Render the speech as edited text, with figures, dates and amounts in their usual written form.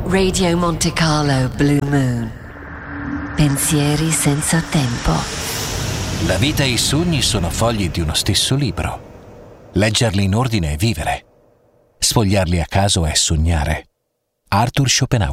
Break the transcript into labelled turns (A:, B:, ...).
A: Radio Monte Carlo Blue Moon. Pensieri senza tempo.
B: La vita e i sogni sono fogli di uno stesso libro. Leggerli in ordine è vivere. Sfogliarli a caso è sognare. Arthur Schopenhauer.